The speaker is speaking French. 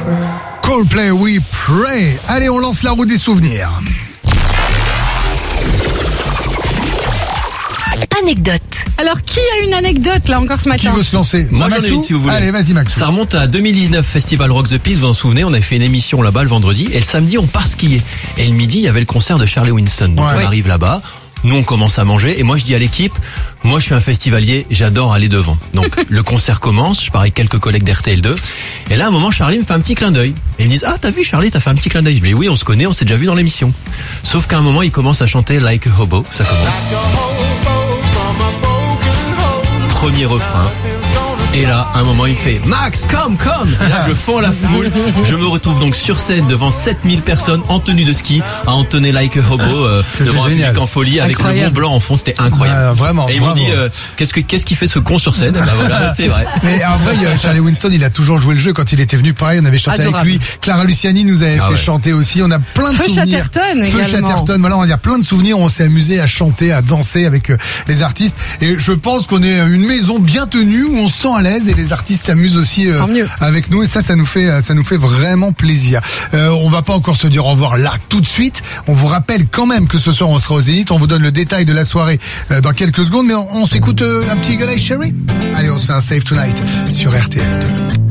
Coldplay, We Pray. Allez, on lance la roue des souvenirs. Anecdote. Alors, qui a une anecdote là encore ce matin? Qui veut se lancer? Moi j'en ai une si vous voulez. Allez, vas-y Max. Ça remonte à 2019, Festival Rock the Peace, vous vous en souvenez, on avait fait une émission là-bas le vendredi, et le samedi on part skier. Et le midi, il y avait le concert de Charlie Winston. Donc on arrive là-bas, nous on commence à manger, et moi je dis à l'équipe, moi je suis un festivalier, j'adore aller devant. Donc le concert commence, je pars avec quelques collègues d'RTL2, et là à un moment Charlie me fait un petit clin d'œil. Et ils me disent, ah t'as vu Charlie, t'as fait un petit clin d'œil. Je dis oui, on se connaît, on s'est déjà vu dans l'émission. Sauf qu'à un moment il commence à chanter Like a Hobo, ça commence. Premier refrain. Et là, à un moment, il fait Max, come. Et là, je fonds la foule. Je me retrouve donc sur scène devant 7000 personnes en tenue de ski à entonner Like a Hobo devant un public en folie avec le Mont Blanc en fond. C'était incroyable. Vraiment. Et ils m'ont dit qu'est-ce qu'il fait ce con sur scène? Bah voilà, c'est vrai. Mais en vrai, Charlie Winston, il a toujours joué le jeu. Quand il était venu, pareil, on avait chanté avec lui. Clara Luciani nous avait fait chanter aussi. On a plein de souvenirs. Feu Chatterton. Voilà, il y a plein de souvenirs. On s'est amusé à chanter, à danser avec les artistes. Et je pense qu'on est une maison bien tenue où on se sent à l'aise et les artistes s'amusent aussi avec nous. Et ça nous fait vraiment plaisir. On va pas encore se dire au revoir là tout de suite. On vous rappelle quand même que ce soir on sera au Zénith. On vous donne le détail de la soirée dans quelques secondes. Mais on s'écoute un petit Eagle Eye Cherry. Allez, on se fait un Save Tonight sur RTL2.